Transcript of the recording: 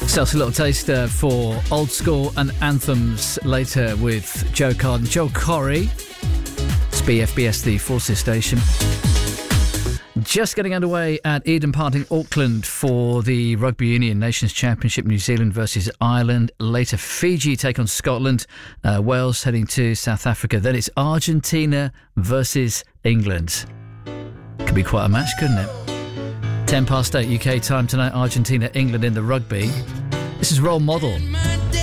Just a little taster for old school and anthems later with Joe Card and Joel Corry. It's BFBS, the Forces station. Just getting underway at Eden Park in Auckland for the Rugby Union Nations Championship. New Zealand versus Ireland. Later, Fiji take on Scotland. Wales heading to South Africa. Then it's Argentina versus England. Could be quite a match, couldn't it? 8 UK time tonight. Argentina, England in the rugby. This is Role Model.